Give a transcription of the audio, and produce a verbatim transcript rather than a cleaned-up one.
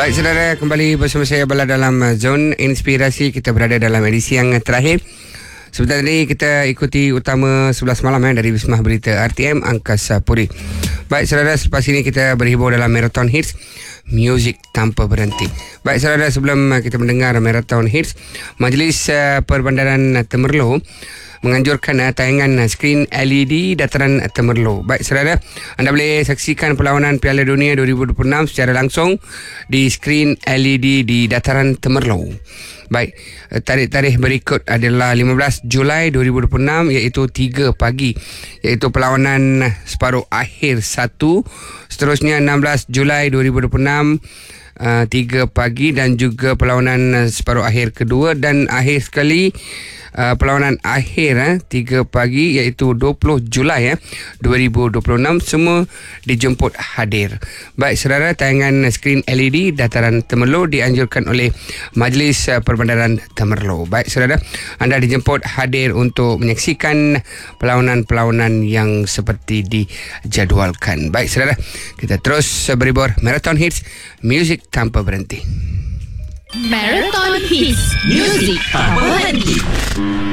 Baik saudara, kembali bersama saya Bala dalam Zone Inspirasi. Kita berada dalam edisi yang terakhir. Sebentar tadi kita ikuti utama sebelas malam eh, dari Wisma Berita R T M Angkasa Puri. Baik saudara, selepas ini kita berhibur dalam Marathon Hits Music Tanpa Berhenti. Baik saudara, sebelum kita mendengar Marathon Hits, Majlis uh, Perbandaran Temerloh menganjurkan uh, tayangan uh, skrin L E D Dataran Temerloh. Baik saudara, anda boleh saksikan perlawanan Piala Dunia dua ribu dua puluh enam secara langsung di skrin L E D di Dataran Temerloh. Baik, uh, tarikh-tarikh berikut adalah lima belas Julai dua ribu dua puluh enam iaitu tiga pagi, iaitu perlawanan separuh akhir satu. Seterusnya enam belas Julai dua ribu dua puluh enam uh, tiga pagi dan juga perlawanan uh, separuh akhir kedua, dan akhir sekali Uh, perlawanan akhir eh, tiga pagi iaitu dua puluh Julai eh, dua ribu dua puluh enam. Semua dijemput hadir. Baik saudara, tayangan skrin L E D Dataran Temerloh dianjurkan oleh Majlis uh, Perbandaran Temerloh. Baik saudara, anda dijemput hadir untuk menyaksikan perlawanan-perlawanan yang seperti dijadualkan. Baik saudara, kita terus uh, berhibur Marathon Hits Music Tanpa Berhenti. Marathon Hits Music Tanpa Berhenti.